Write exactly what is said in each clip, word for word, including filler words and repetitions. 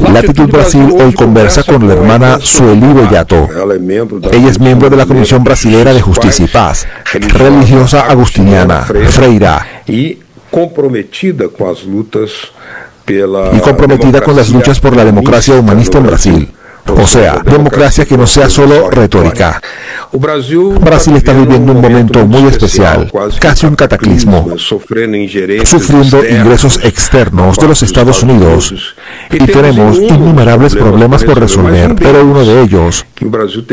Latitud Brasil hoy conversa con la hermana Sueli Bellato. Ella es miembro de la Comisión Brasilera de Justicia y Paz, religiosa agustiniana, freira, y comprometida con las lutas y comprometida con las luchas por la democracia humanista en Brasil. O sea, democracia que no sea solo retórica. Brasil está viviendo un momento muy especial, casi un cataclismo, sufriendo ingresos externos de los Estados Unidos, y tenemos innumerables problemas por resolver, pero uno de ellos, que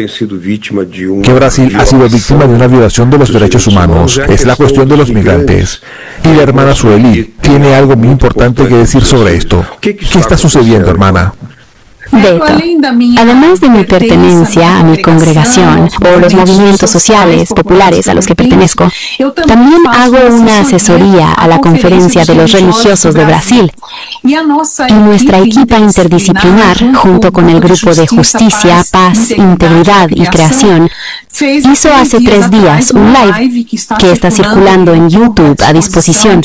Brasil ha sido víctima de una violación de los derechos humanos, es la cuestión de los migrantes. Y la hermana Sueli tiene algo muy importante que decir sobre esto. ¿Qué está sucediendo, hermana? Beto, además de mi pertenencia a mi congregación o los movimientos sociales populares a los que pertenezco, también hago una asesoría a la Conferencia de los Religiosos de Brasil, y nuestra equipa interdisciplinar, junto con el Grupo de Justicia, Paz, Integridad y Creación, hizo hace tres días un live que está circulando en YouTube a disposición.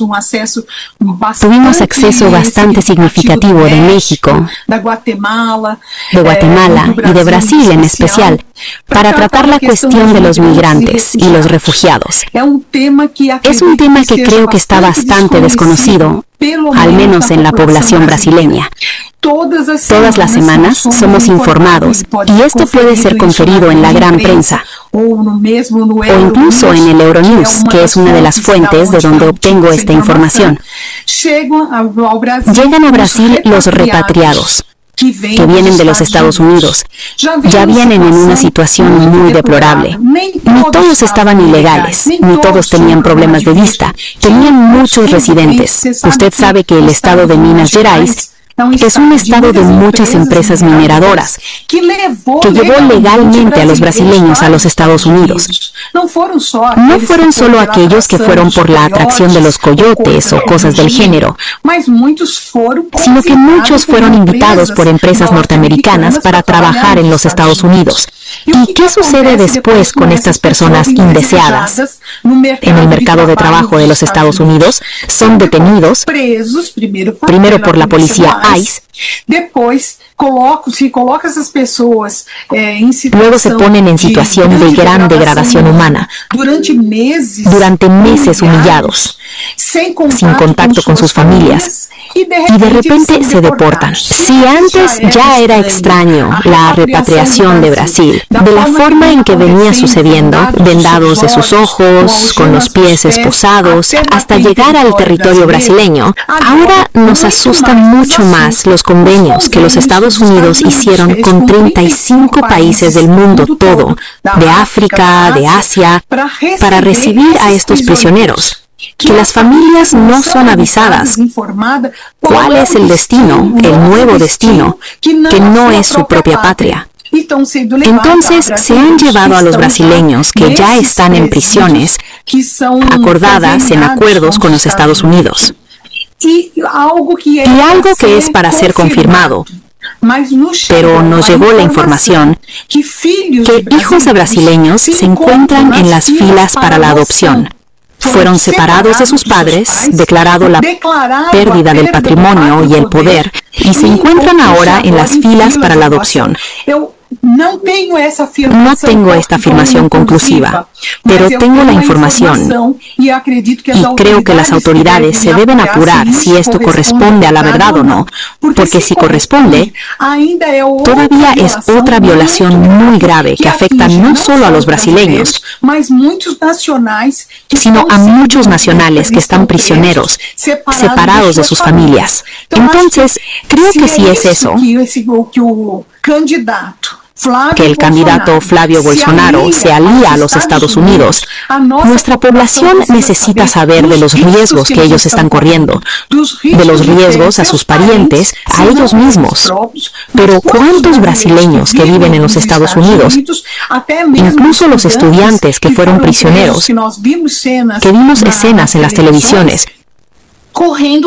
Tuvimos acceso bastante significativo de México, de Guatemala y de Brasil en especial, para tratar la cuestión de los migrantes y los refugiados. Es un tema que creo que está bastante desconocido, al menos en la población brasileña. Todas las semanas somos informados, y esto puede ser conferido en la gran prensa, o incluso en el Euronews, que es una de las fuentes de donde obtengo esta información. Llegan a Brasil los repatriados, que vienen de los Estados Unidos. Ya vienen en una situación muy deplorable. Ni todos estaban ilegales, ni todos tenían problemas de vista. Tenían muchos residentes. Usted sabe que el estado de Minas Gerais es un estado de muchas empresas mineradoras que llevó legalmente a los brasileños a los Estados Unidos. No fueron solo aquellos que fueron por la atracción de los coyotes o cosas del género, sino que muchos fueron invitados por empresas norteamericanas para trabajar en los Estados Unidos. ¿Y qué sucede después con estas personas indeseadas? En el mercado de trabajo de los Estados Unidos son detenidos, primero por la policía ICE, luego se ponen en situación de gran degradación humana, durante meses humillados, sin contacto con sus familias, y de repente se deportan. Si antes ya era extraño la repatriación de Brasil, de la forma en que venía sucediendo, vendados de sus ojos, con los pies esposados, hasta llegar al territorio brasileño, ahora nos asustan mucho más los convenios que los Estados Unidos hicieron con treinta y cinco países del mundo todo, de África, de Asia, para recibir a estos prisioneros. Que las familias no son avisadas cuál es el destino, el nuevo destino, que no es su propia patria. Entonces se han llevado a los brasileños que ya están en prisiones, acordadas en acuerdos con los Estados Unidos. Y algo que es para ser confirmado. Pero nos llegó la información que hijos de brasileños se encuentran en las filas para la adopción. Fueron separados de sus padres, declarado la pérdida del patrimonio y el poder, y se encuentran ahora en las filas para la adopción. No tengo esta afirmación conclusiva, pero tengo la información y creo que las autoridades se deben apurar si esto corresponde a la verdad o no, porque si corresponde, todavía es otra violación muy grave que afecta no solo a los brasileños, sino a muchos nacionales que están prisioneros, separados de sus familias. Entonces, creo que si es eso, que el candidato Flávio Bolsonaro se alía a los Estados Unidos, nuestra población necesita saber de los riesgos que ellos están corriendo, de los riesgos a sus parientes, a ellos mismos. Pero ¿cuántos brasileños que viven en los Estados Unidos, incluso los estudiantes que fueron prisioneros, que vimos escenas en las televisiones, corriendo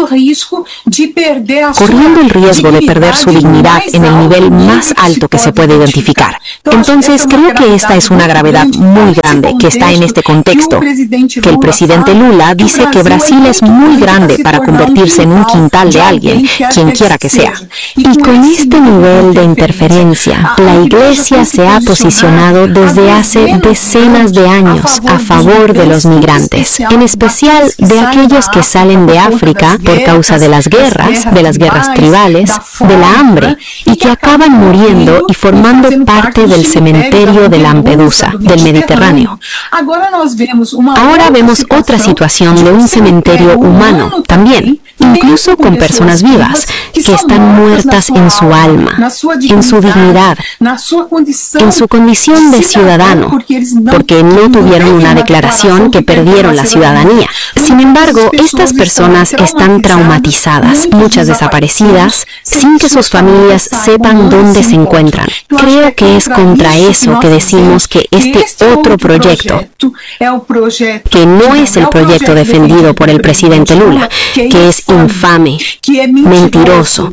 el riesgo de perder su dignidad en el nivel más alto que se puede identificar. Entonces, creo que esta es una gravedad muy grande que está en este contexto, que el presidente Lula dice que Brasil es muy grande para convertirse en un quintal de alguien, quien quiera que sea. Y con este nivel de interferencia, la Iglesia se ha posicionado desde hace decenas de años a favor de los migrantes, en especial de aquellos que salen de África por causa de las guerras, de las guerras tribales, de la hambre, y que acaban muriendo y formando parte del cementerio de Lampedusa, del Mediterráneo. Ahora vemos otra situación de un cementerio humano, también, incluso con personas vivas, que están muertas en su alma, en su dignidad, en su condición de ciudadano, porque no tuvieron una declaración que perdieron la ciudadanía. Sin embargo, estas personas están traumatizadas, muchas desaparecidas, sin que sus familias sepan dónde se encuentran. Creo que es contra eso que decimos que este otro proyecto, que no es el proyecto defendido por el presidente Lula, que es infame, mentiroso,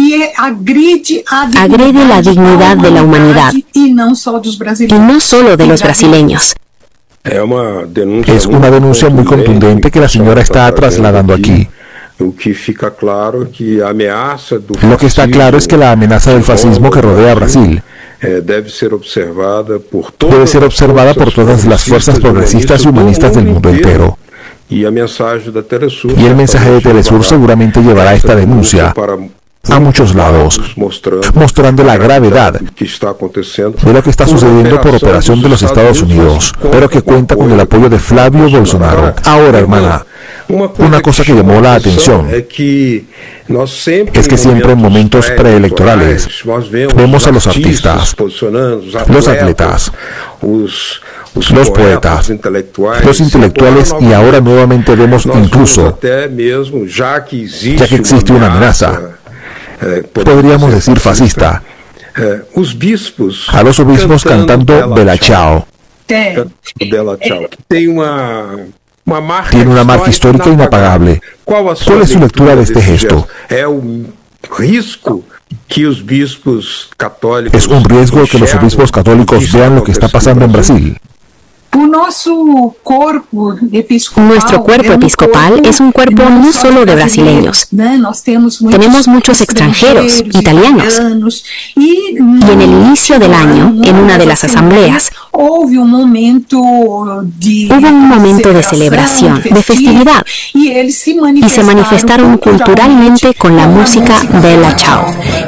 agrede la dignidad de la humanidad y no solo de los brasileños. Es una denuncia muy contundente que la señora está trasladando aquí. Lo que está claro es que la amenaza del fascismo que rodea a Brasil debe ser observada por todas las fuerzas progresistas y humanistas del mundo entero. Y el mensaje de Telesur seguramente llevará esta denuncia a muchos lados, mostrando la gravedad de lo que está sucediendo por operación de los Estados Unidos, pero que cuenta con el apoyo de Flavio Bolsonaro. Ahora, hermana, una cosa que llamó la atención es que siempre en momentos preelectorales vemos a los artistas, los atletas, los poetas, los intelectuales, y ahora nuevamente vemos incluso, ya que existe una amenaza, podríamos decir fascista, a los obispos cantando Bella Ciao. Tiene una marca histórica inapagable. ¿Cuál es su lectura de este gesto? ¿Es un riesgo que los obispos católicos vean lo que está pasando en Brasil? Nuestro cuerpo episcopal es un cuerpo no solo de brasileños. Tenemos muchos extranjeros, italianos. Y en el inicio del año, en una de las asambleas, hubo un momento de celebración, de festividad, y se manifestaron culturalmente con la música Bella Ciao.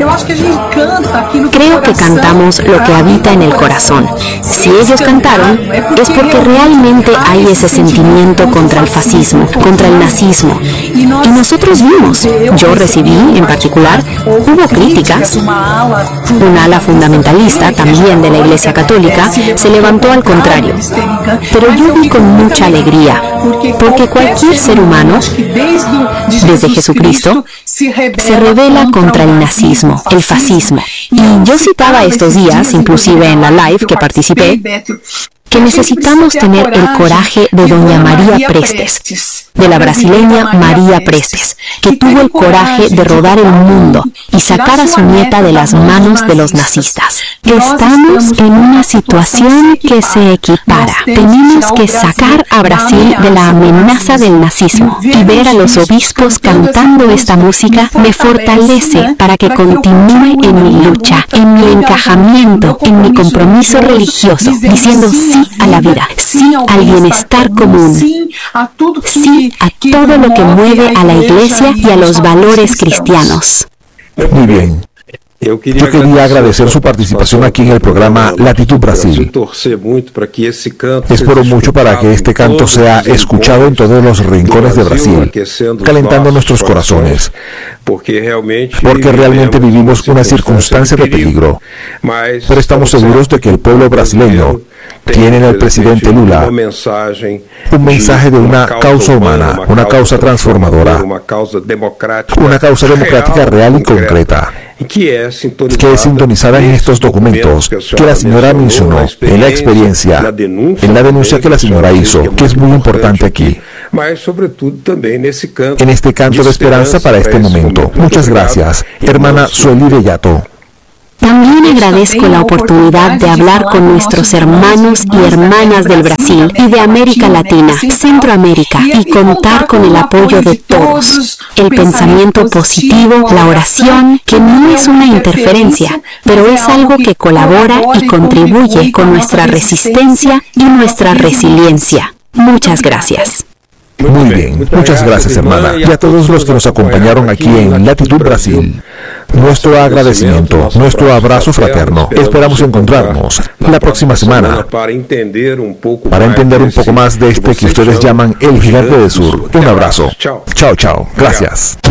Creo que cantamos lo que habita en el corazón. Si ellos cantaron, es porque realmente hay ese sentimiento contra el fascismo, contra el nazismo. Y nosotros vimos, yo recibí en particular, hubo críticas. Un ala fundamentalista, también de la Iglesia Católica, se levantó al contrario. Pero yo vi con mucha alegría, porque cualquier ser humano, desde Jesucristo, se rebela contra el nazismo, el fascismo. Y yo citaba estos días, inclusive en la live que participé, que necesitamos tener el coraje de doña María Prestes, de la brasileña María Prestes, que tuvo el coraje de rodar el mundo y sacar a su nieta de las manos de los nazistas. Estamos en una situación que se equipara. Tenemos que sacar a Brasil de la amenaza del nazismo, y ver a los obispos cantando esta música me fortalece para que continúe en mi lucha, en mi encajamiento, en mi compromiso religioso, diciendo sí a la vida, sí al bienestar común, sí a todo lo que mueve a la Iglesia y a los valores cristianos. Muy bien. Yo quería agradecer su participación aquí en el programa Latitud Brasil. Espero mucho para que este canto sea escuchado en todos los rincones de Brasil, calentando nuestros corazones, porque realmente vivimos una circunstancia de peligro. Pero estamos seguros de que el pueblo brasileño tiene en el presidente Lula un mensaje de una causa humana, una causa transformadora, una causa democrática real y concreta. que es sintonizada en estos documentos que la señora mencionó, en la experiencia, en la denuncia que la señora hizo, que es muy importante aquí, en este canto de esperanza para este momento. Muchas gracias, hermana Sueli Bellato. También agradezco la oportunidad de hablar con nuestros hermanos y hermanas del Brasil y de América Latina, Centroamérica, y contar con el apoyo de todos. El pensamiento positivo, la oración, que no es una interferencia, pero es algo que colabora y contribuye con nuestra resistencia y nuestra resiliencia. Muchas gracias. Muy bien, muchas gracias, hermana, y a todos los que nos acompañaron aquí en Latitud Brasil. Nuestro agradecimiento, nuestro abrazo fraterno. Esperamos encontrarnos la próxima semana para entender un poco más de este que ustedes llaman el Gigante del Sur. Un abrazo. Chao, chao. Gracias.